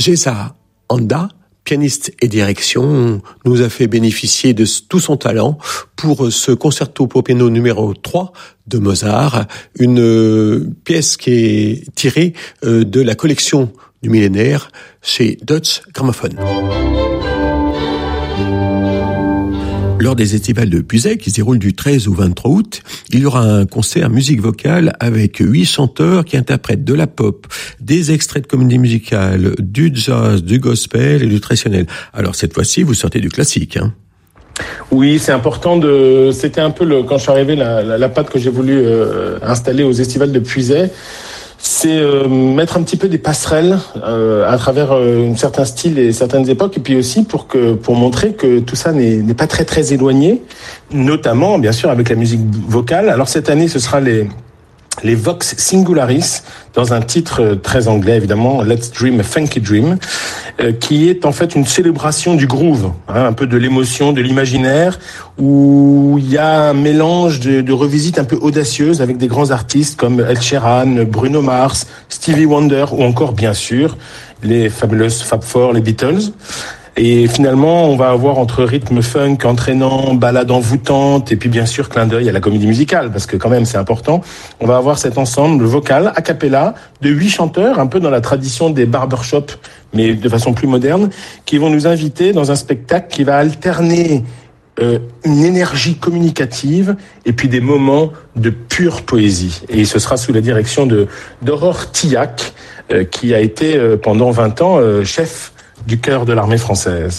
Gesa Anda, pianiste et direction, nous a fait bénéficier de tout son talent pour ce concerto pour piano numéro 3 de Mozart, une pièce qui est tirée de la collection du millénaire chez Deutsche Grammophon. Lors des estivales de Puisay, qui se déroulent du 13 au 23 août, il y aura un concert musique vocale avec 8 chanteurs qui interprètent de la pop, des extraits de comédie musicale, du jazz, du gospel et du traditionnel. Alors cette fois-ci, vous sortez du classique, hein. Oui, c'est important c'était un peu quand je suis arrivé, la patte que j'ai voulu installer aux estivales de Puisay. C'est mettre un petit peu des passerelles à travers un certain style et certaines époques, et puis aussi pour montrer que tout ça n'est pas très très éloigné, notamment bien sûr avec la musique vocale. Alors cette année, ce sera les Vox Singularis, dans un titre très anglais évidemment, Let's Dream a Funky Dream, qui est en fait une célébration du groove, un peu de l'émotion, de l'imaginaire, où il y a un mélange de revisites un peu audacieuses avec des grands artistes comme Ed Sheeran, Bruno Mars, Stevie Wonder, ou encore bien sûr les fabuleuses Fab Four, les Beatles. Et finalement, on va avoir entre rythme funk entraînant, ballade envoûtante, et puis bien sûr clin d'œil à la comédie musicale, parce que quand même c'est important. On va avoir cet ensemble vocal a cappella de 8 chanteurs, un peu dans la tradition des barbershops, mais de façon plus moderne, qui vont nous inviter dans un spectacle qui va alterner une énergie communicative et puis des moments de pure poésie. Et ce sera sous la direction d'Aurore Tillac, qui a été pendant 20 ans chef du chœur de l'armée française.